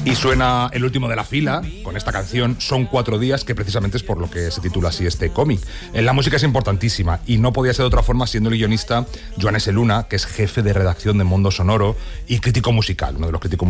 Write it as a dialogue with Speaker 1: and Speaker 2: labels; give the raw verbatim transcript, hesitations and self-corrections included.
Speaker 1: Y suena el último de la fila con esta canción Son cuatro días, que precisamente es por lo que se titula así este cómic. La música es importantísima y no podía ser de otra forma siendo el guionista Joan S. Luna, que es jefe de redacción de Mundo Sonoro y crítico musical, uno de los críticos